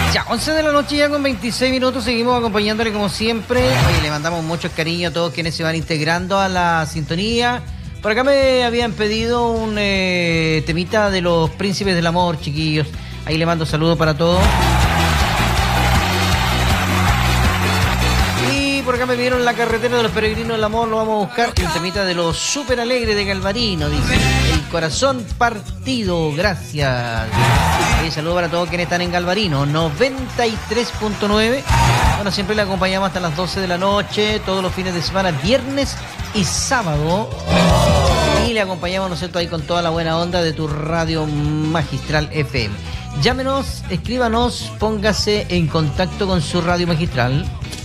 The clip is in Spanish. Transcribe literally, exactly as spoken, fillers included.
Ya, once de la noche ya con veintiséis minutos, seguimos acompañándole como siempre. Oye, le mandamos mucho cariño a todos quienes se van integrando a la sintonía. Por acá me habían pedido un eh, temita de los Príncipes del Amor, chiquillos. Ahí le mando saludos para todos. Y por acá me vieron La Carretera de los Peregrinos del Amor, lo vamos a buscar. Un temita de los Súper Alegres de Galvarino, dice. El corazón partido, gracias. Y saludos para todos quienes están en Galvarino, noventa y tres punto nueve. Bueno, siempre le acompañamos hasta las doce de la noche, todos los fines de semana, viernes y sábado. Y le acompañamos, ¿no es cierto?, ahí con toda la buena onda de tu radio magistral F M. Llámenos, escríbanos, póngase en contacto con su radio magistral